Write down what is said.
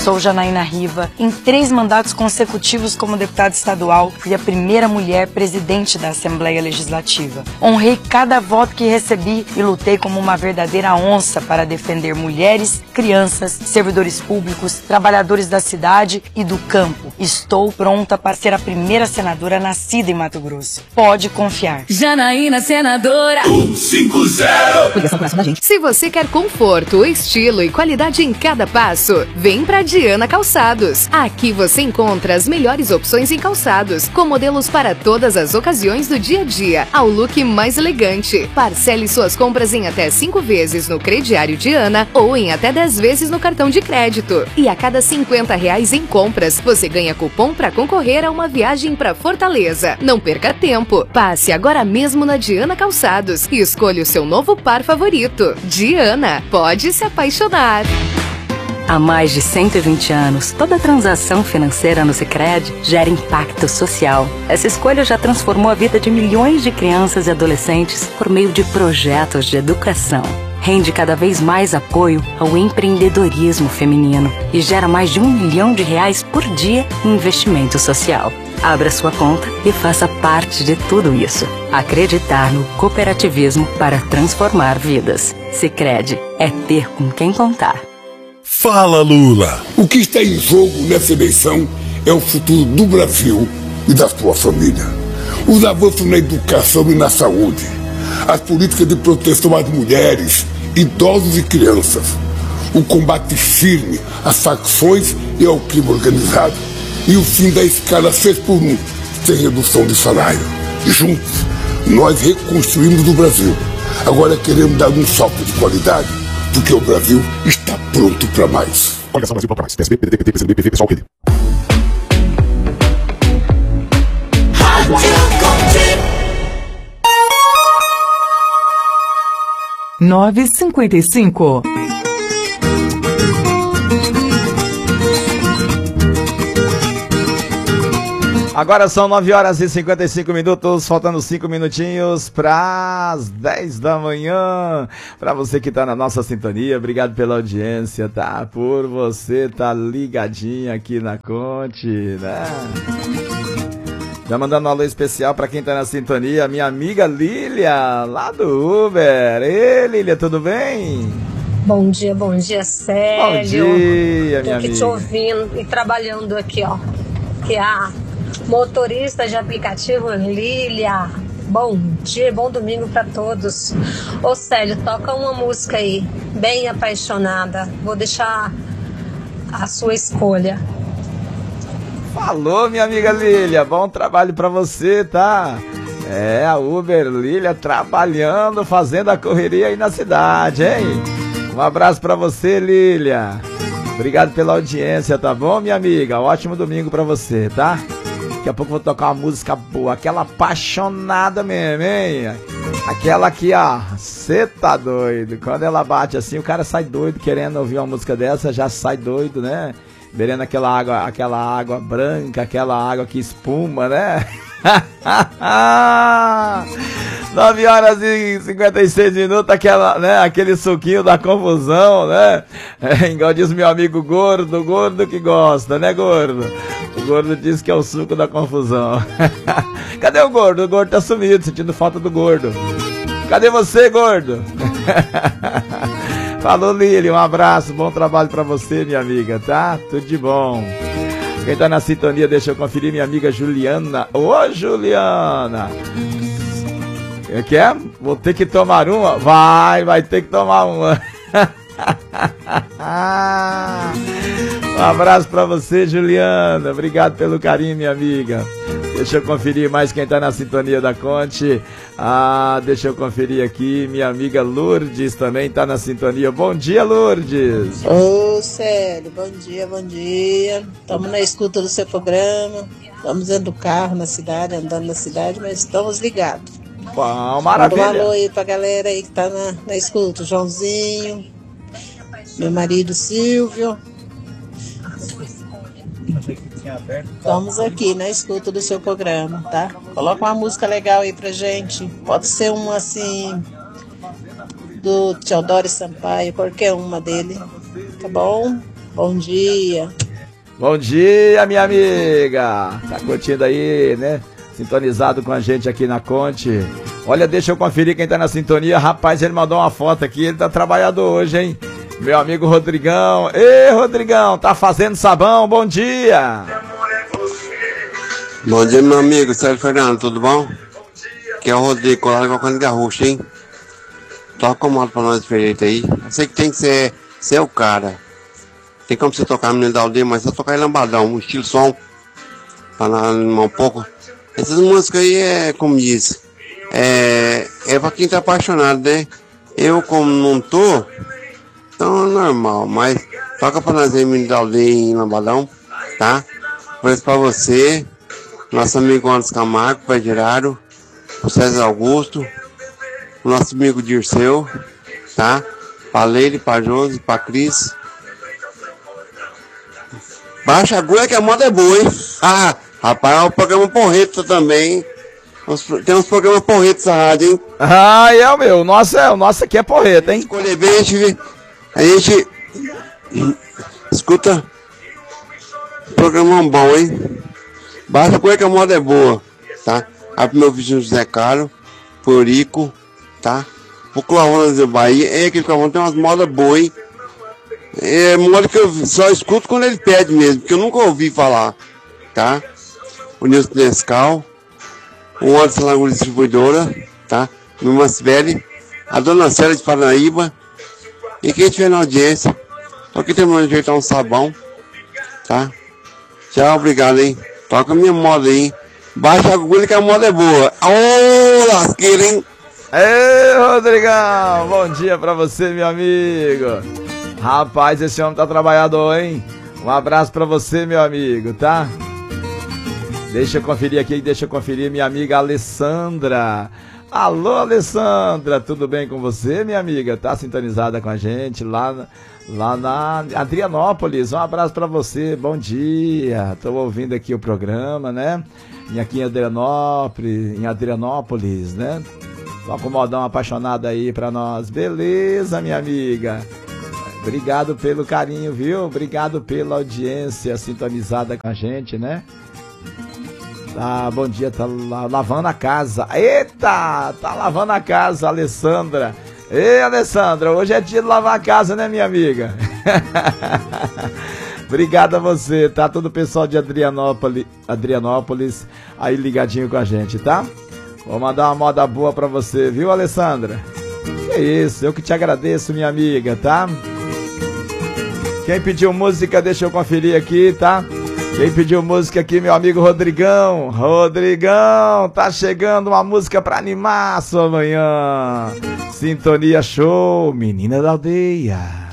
Sou Janaína Riva, em 3 mandatos consecutivos como deputada estadual, fui a primeira mulher presidente da Assembleia Legislativa. Honrei cada voto que recebi e lutei como uma verdadeira onça para defender mulheres, crianças, servidores públicos, trabalhadores da cidade e do campo. Estou pronta para ser a primeira senadora nascida em Mato Grosso. Pode confiar. Janaína, senadora 150. Se você quer conforto, estilo e qualidade em cada passo, vem pra Diana Calçados. Aqui você encontra as melhores opções em calçados, com modelos para todas as ocasiões do dia a dia, ao look mais elegante. Parcele suas compras em até 5 vezes no crediário Diana ou em até 10 vezes no cartão de crédito. E a cada R$50 em compras, você ganha cupom para concorrer a uma viagem para Fortaleza. Não perca tempo. Passe agora mesmo na Diana Calçados e escolha o seu novo par favorito. Diana, pode se apaixonar. Há mais de 120 anos, toda transação financeira no Sicredi gera impacto social. Essa escolha já transformou a vida de milhões de crianças e adolescentes por meio de projetos de educação. Rende cada vez mais apoio ao empreendedorismo feminino e gera mais de R$1 milhão por dia em investimento social. Abra sua conta e faça parte de tudo isso. Acreditar no cooperativismo para transformar vidas. Sicredi é ter com quem contar. Fala, Lula! O que está em jogo nessa eleição é o futuro do Brasil e da sua família. Os avanços na educação e na saúde, as políticas de proteção às mulheres, idosos e crianças, o combate firme às facções e ao crime organizado e o fim da escala 6x1, sem redução de salário. Juntos, nós reconstruímos o Brasil. Agora queremos dar um salto de qualidade, porque o Brasil está pronto para mais. Coligação Brasil para mais. PSB, PDT, PT, PCdoB, PV, PSOL, RED. Nove 55. Agora são 9h55, faltando 5 minutinhos para as 10 da manhã. Para você que tá na nossa sintonia, obrigado pela audiência, tá? Por você tá ligadinho aqui na Conte, né? Já mandando um alô especial para quem tá na sintonia, minha amiga Lília, lá do Uber. Ei, Lília, tudo bem? Bom dia, Célio. Bom dia, minha amiga. Tô aqui te ouvindo e trabalhando aqui, ó. Que é a motorista de aplicativo Lília. Bom dia, bom domingo pra todos. Ô Célio, toca uma música aí, bem apaixonada. Vou deixar a sua escolha. Falou, minha amiga Lília, bom trabalho pra você, tá? É, a Uber Lília trabalhando, fazendo a correria aí na cidade, hein? Um abraço pra você, Lília. Obrigado pela audiência, tá bom, minha amiga? Ótimo domingo pra você, tá? Daqui a pouco eu vou tocar uma música boa, aquela apaixonada mesmo, hein? Aquela aqui, ó, cê tá doido. Quando ela bate assim, o cara sai doido querendo ouvir uma música dessa, já sai doido, né? Bebendo aquela água branca, aquela água que espuma, né? 9h56, aquela, né? Aquele suquinho da confusão, né? É, igual diz meu amigo gordo que gosta, né, gordo? O gordo diz que é o suco da confusão. Cadê o gordo? O gordo tá sumido, sentindo falta do gordo. Cadê você, gordo? Falou, Lili, um abraço, bom trabalho pra você, minha amiga, tá? Tudo de bom. Quem tá na sintonia, deixa eu conferir minha amiga Juliana. Ô, Juliana! Quer? Vou ter que tomar uma? Vai ter que tomar uma. Um abraço pra você, Juliana. Obrigado pelo carinho, minha amiga. Deixa eu conferir mais quem tá na sintonia da Conte. Deixa eu conferir aqui. Minha amiga Lourdes também tá na sintonia. Bom dia, Lourdes. Ô, Célio, bom dia. Estamos na escuta do seu programa. Estamos dentro do carro na cidade, andando na cidade, mas estamos ligados. Bom, maravilha. Manda um alô aí pra galera aí que tá na escuta. Joãozinho, meu marido Silvio. Estamos aqui na escuta do seu programa, tá? Coloca uma música legal aí pra gente. Pode ser uma assim do Teodoro Sampaio, qualquer uma dele, tá bom? Bom dia. Bom dia, minha amiga. Tá curtindo aí, né? Sintonizado com a gente aqui na Conte. Olha, deixa eu conferir quem tá na sintonia. Rapaz, ele mandou uma foto aqui, ele tá trabalhador hoje, hein? Meu amigo Rodrigão. Ei, Rodrigão, tá fazendo sabão? Bom dia. Bom dia, meu amigo Sérgio Fernando, tudo bom? Aqui é o Rodrigo, colado com a Cone Garrucha, hein? Toca o modo pra nós diferente aí. Eu sei que tem que ser o cara. Tem como você tocar Menino da Aldeia, mas só tocar em lambadão, um estilo som. Pra não animar um pouco. Essas músicas aí é, como diz, é pra quem tá apaixonado, né? Eu, como não tô, então é normal, mas toca pra nós aí Menino da Aldeia em lambadão, tá? Por isso pra você, nosso amigo Anderson Camargo, Pai Gerardo, o César Augusto, o nosso amigo Dirceu, tá? Pra Leire, pra Josi, pra Cris. Baixa a agulha que a moda é boa, hein? Ah, rapaz, é um programa porreta também. Tem uns programas porretos na rádio, hein? Ah, é o meu. O nosso aqui é porreta, hein? Escolher bem, a gente escuta programa bom, hein? Baixa a agulha que a moda é boa, tá? Aí pro meu vizinho José Caro, pro Rico, tá? Pro Clavão da Bahia. É, aquele Clavão tem umas modas boas, hein? É moda que eu só escuto quando ele pede mesmo, porque eu nunca ouvi falar, tá? O Nilson Nescau, o Anderson Lagoa Distribuidora, tá? No Mansvelli, a Dona Célia de Paranaíba, e quem estiver na audiência, tô aqui terminando de ajeitar um sabão, tá? Tchau, obrigado, hein? Toca a minha moda aí, hein? Baixa a agulha que a moda é boa. Ô, lasqueira, hein? Ei, Rodrigão, bom dia pra você, meu amigo. Rapaz, esse homem tá trabalhador, hein? Um abraço pra você, meu amigo, tá? Deixa eu conferir minha amiga Alessandra. Alô, Alessandra, tudo bem com você, minha amiga? Tá sintonizada com a gente lá na Adrianópolis. Um abraço pra você, bom dia. Tô ouvindo aqui o programa, né? Aqui em Adrianópolis, né? Toca o modão apaixonado aí pra nós. Beleza, minha amiga? Obrigado pelo carinho, viu? Obrigado pela audiência sintonizada com a gente, né? Ah, bom dia, tá lavando a casa. Eita, tá lavando a casa, Alessandra. Ei, Alessandra, hoje é dia de lavar a casa, né, minha amiga? Obrigado a você, tá? Todo o pessoal de Adrianópolis aí ligadinho com a gente, tá? Vou mandar uma moda boa pra você, viu, Alessandra? Que isso, eu que te agradeço, minha amiga, tá? Quem pediu música, deixa eu conferir aqui, tá? Quem pediu música aqui, meu amigo Rodrigão. Rodrigão, tá chegando uma música pra animar a sua manhã. Sintonia Show, Menina da Aldeia.